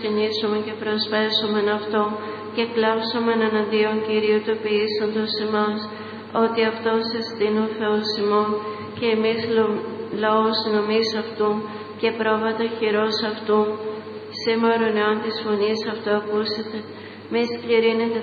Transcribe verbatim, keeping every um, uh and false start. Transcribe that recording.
Συνήσουμε και προσπέσομεν αυτό και κλάψομεν εναντίον Κυρίου του ποιήσαντος εμάς, ότι αυτός εστίν ο Θεός ημών και εμείς λαός νομής αυτού και πρόβατα χειρός αυτού. Σήμερον εάν της φωνής αυτού ακούσετε, μη σκληρύνετε